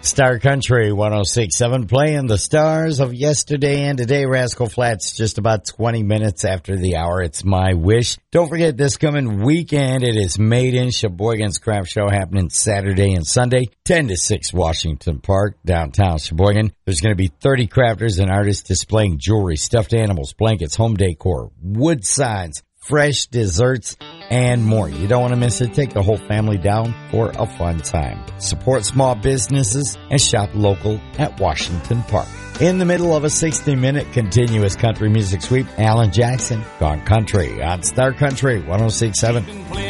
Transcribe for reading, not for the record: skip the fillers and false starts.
Star Country 106.7 playing the stars of yesterday and today. Rascal Flatts just about 20 minutes after the hour. It's My Wish. Don't forget this coming weekend. It is Made in Sheboygan's Craft Show happening Saturday and Sunday, 10 to 6 Washington Park, downtown Sheboygan. There's going to be 30 crafters and artists displaying jewelry, stuffed animals, blankets, home decor, wood signs, fresh desserts, and more. You don't want to miss it. Take the whole family down for a fun time. Support small businesses and shop local at Washington Park. In the middle of a 60-minute continuous country music sweep, Alan Jackson, Gone Country on Star Country 106.7.